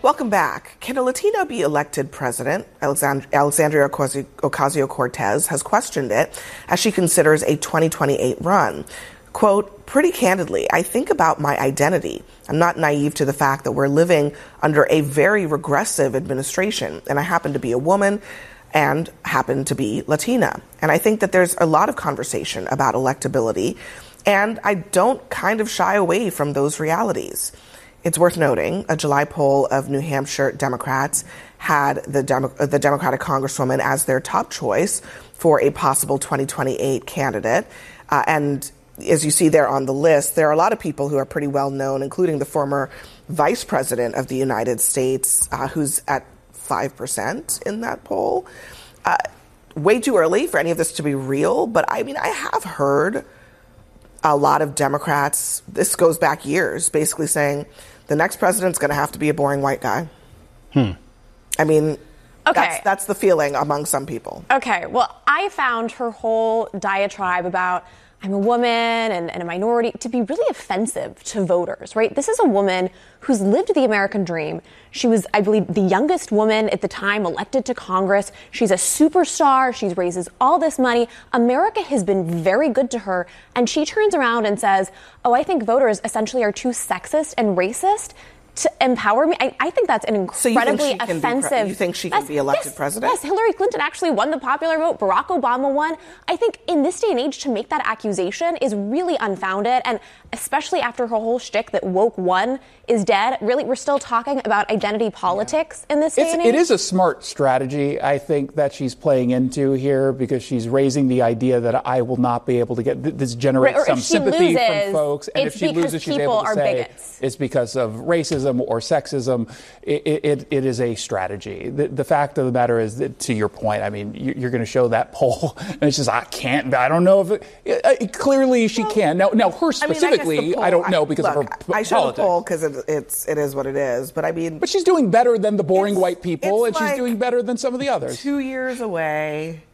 Welcome back. Can a Latina be elected president? Alexandria Ocasio-Cortez has questioned it as she considers a 2028 run. Quote, pretty candidly, I think about my identity. I'm not naive to the fact that we're living under a very regressive administration, and I happen to be a woman and happen to be Latina. And I think that there's a lot of conversation about electability, and I don't kind of shy away from those realities. It's worth noting, a July poll of New Hampshire Democrats had the Democratic Congresswoman as their top choice for a possible 2028 candidate. And as you see there on the list, there are a lot of people who are pretty well known, including the former Vice President of the United States, who's at 5% in that poll. Way too early for any of this to be real, but I mean, I have heard a lot of Democrats, this goes back years, basically saying the next president's going to have to be a boring white guy. I mean, okay. That's the feeling among some people. Okay, well, I found her whole diatribe about I'm a woman and a minority to be really offensive to voters, right? This is a woman who's lived the American dream. She was, I believe, the youngest woman at the time elected to Congress. She's a superstar. She raises all this money. America has been very good to her. And she turns around and says, oh, I think voters essentially are too sexist and racist to empower me. I think that's an incredibly offensive. You think she can be elected president? Yes, Hillary Clinton actually won the popular vote. Barack Obama won. I think in this day and age to make that accusation is really unfounded, and especially after her whole shtick that woke one is dead. Really, we're still talking about identity politics in this day and age. It is a smart strategy, I think, that she's playing into here, because she's raising the idea that I will not be able to get this generates some sympathy from folks, and if she loses, she's able to say bigots. It's because of racism or sexism. It is a strategy. The fact of the matter is that, to your point, I mean, you're going to show that poll, and it's just I don't know if it clearly she can. Now her specifically, I don't know because of her I show the poll because it is what it is. But I mean, but she's doing better than the boring white people, and she's doing better than some of the others. 2 years away.